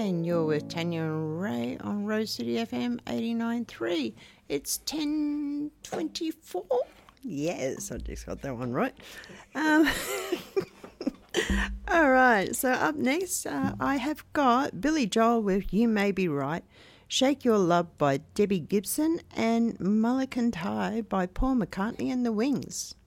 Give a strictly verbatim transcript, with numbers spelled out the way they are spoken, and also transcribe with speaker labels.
Speaker 1: and you're with Tanya and Ray on Rose City F M eighty-nine point three. It's ten twenty-four. Yes, I just got that one right. Um, all right, so up next uh, I have got Billy Joel with You May Be Right, Shake Your Love by Debbie Gibson, and Mulligan Tie by Paul McCartney and the Wings.